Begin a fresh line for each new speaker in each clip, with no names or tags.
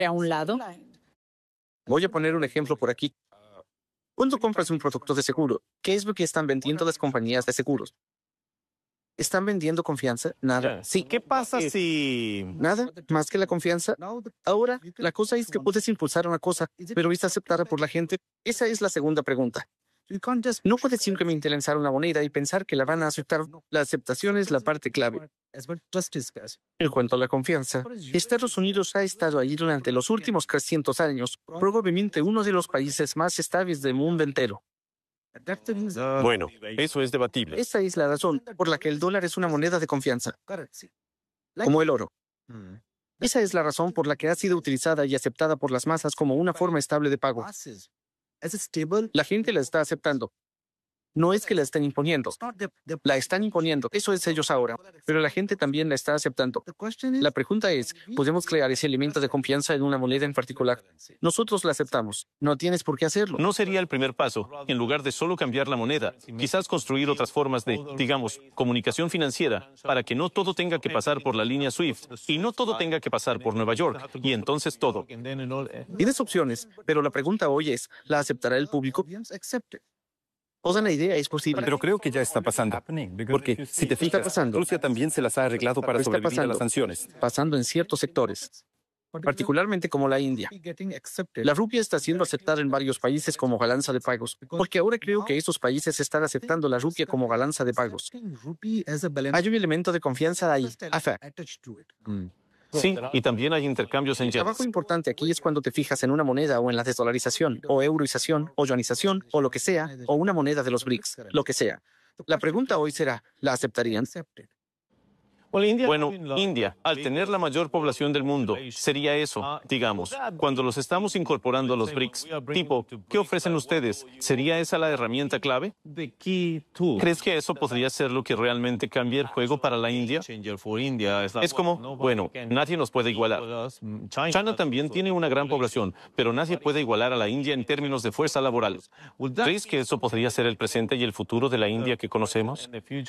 a un lado.
Voy a poner un ejemplo por aquí. Cuando compras un producto de seguro, ¿qué es lo que están vendiendo las compañías de seguros? ¿Están vendiendo confianza? Nada. Sí.
¿Qué pasa si...
Nada más que la confianza. Ahora, la cosa es que puedes impulsar una cosa, pero ¿es aceptada por la gente? Esa es la segunda pregunta. No puedes simplemente lanzar una moneda y pensar que la van a aceptar. La aceptación es la parte clave. En cuanto a la confianza, Estados Unidos ha estado allí durante los últimos 300 años, probablemente uno de los países más estables del mundo entero.
Bueno, eso es debatible.
Esa es la razón por la que el dólar es una moneda de confianza, como el oro. Esa es la razón por la que ha sido utilizada y aceptada por las masas como una forma estable de pago. La gente la está aceptando. No es que la estén imponiendo. La están imponiendo. Eso es ellos ahora. Pero la gente también la está aceptando. La pregunta es, ¿podemos crear ese elemento de confianza en una moneda en particular? Nosotros la aceptamos. No tienes por qué hacerlo.
No sería el primer paso, en lugar de solo cambiar la moneda, quizás construir otras formas de, digamos, comunicación financiera, para que no todo tenga que pasar por la línea SWIFT y no todo tenga que pasar por Nueva York, y entonces todo.
Tienes opciones, pero la pregunta hoy es, ¿la aceptará el público? Toda la idea es posible.
Pero creo que ya está pasando. Porque si te fijas, Rusia también se las ha arreglado para sobrevivir a las sanciones.
Pasando en ciertos sectores, particularmente como la India. La rupia está siendo aceptada en varios países como balanza de pagos, porque ahora creo que esos países están aceptando la rupia como balanza de pagos. Hay un elemento de confianza ahí.
Sí, y también hay intercambios en
El trabajo
yenes.
importante aquí es cuando te fijas en una moneda o en la desdolarización, o euroización, o yuanización, o lo que sea, o una moneda de los BRICS, lo que sea. La pregunta hoy será, ¿la aceptarían?
Bueno, India, al tener la mayor población del mundo, sería eso, digamos, cuando los estamos incorporando a los BRICS. Tipo, ¿qué ofrecen ustedes? ¿Sería esa la herramienta clave? ¿Crees que eso podría ser lo que realmente cambie el juego para la India? Es como, bueno, nadie nos puede igualar. China también tiene una gran población, pero nadie puede igualar a la India en términos de fuerza laboral. ¿Crees que eso podría ser el presente y el futuro de la India que conocemos?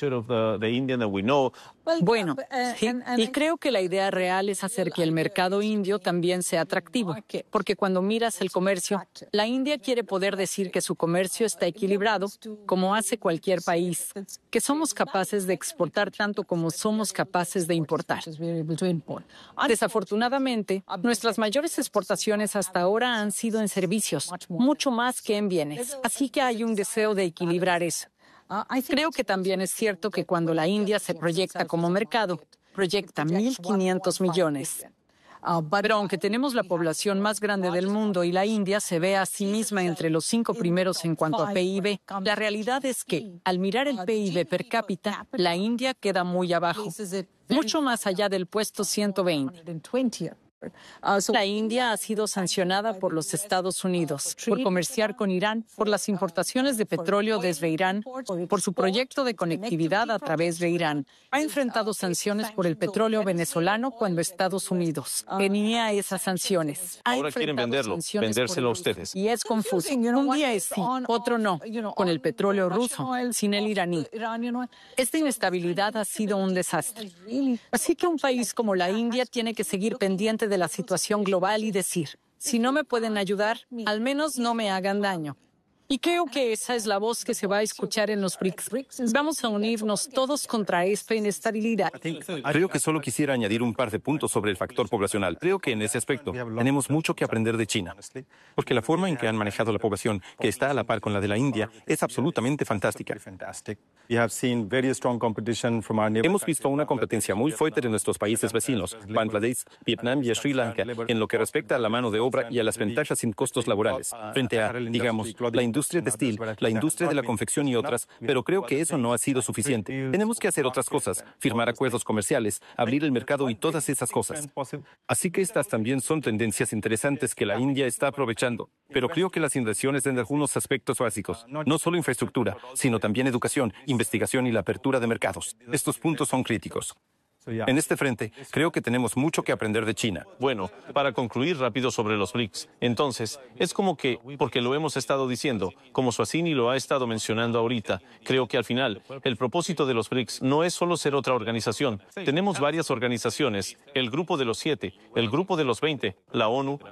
Bueno, sí, y creo que la idea real es hacer que el mercado indio también sea atractivo, porque cuando miras el comercio, la India quiere poder decir que su comercio está equilibrado, como hace cualquier país, que somos capaces de exportar tanto como somos capaces de importar. Desafortunadamente, nuestras mayores exportaciones hasta ahora han sido en servicios, mucho más que en bienes, así que hay un deseo de equilibrar eso. Creo que también es cierto que cuando la India se proyecta como mercado, proyecta 1.500 millones. Pero aunque tenemos la población más grande del mundo y la India se ve a sí misma entre los 5 primeros en cuanto a PIB, la realidad es que, al mirar el PIB per cápita, la India queda muy abajo, mucho más allá del puesto 120. La India ha sido sancionada por los Estados Unidos por comerciar con Irán, por las importaciones de petróleo desde Irán, por su proyecto de conectividad a través de Irán. Ha enfrentado sanciones por el petróleo venezolano cuando Estados Unidos tenía esas sanciones.
Ahora quieren venderlo, vendérselo a ustedes.
Y es confuso. Un día es sí, otro no, con el petróleo ruso, sin el iraní. Esta inestabilidad ha sido un desastre. Así que un país como la India tiene que seguir pendiente de la situación global y decir, si no me pueden ayudar, al menos no me hagan daño. Y creo que esa es la voz que se va a escuchar en los BRICS. Vamos a unirnos todos contra esta inestabilidad.
Creo que solo quisiera añadir un par de puntos sobre el factor poblacional. Creo que en ese aspecto tenemos mucho que aprender de China, porque la forma en que han manejado la población, que está a la par con la de la India, es absolutamente fantástica. Hemos visto una competencia muy fuerte de nuestros países vecinos, Bangladesh, Vietnam y Sri Lanka, en lo que respecta a la mano de obra y a las ventajas sin costos laborales, frente a, digamos, la industria textil, la industria de la confección y otras, pero creo que eso no ha sido suficiente. Tenemos que hacer otras cosas, firmar acuerdos comerciales, abrir el mercado y todas esas cosas. Así que estas también son tendencias interesantes que la India está aprovechando, pero creo que las inversiones en algunos aspectos básicos, no solo infraestructura, sino también educación, investigación y la apertura de mercados. Estos puntos son críticos. En este frente, creo que tenemos mucho que aprender de China.
Bueno, para concluir rápido sobre los BRICS, entonces, es como que, porque lo hemos estado diciendo, como Suhasini lo ha estado mencionando ahorita, creo que al final, el propósito de los BRICS no es solo ser otra organización. Tenemos varias organizaciones, el Grupo de los 7, el Grupo de los 20, la ONU,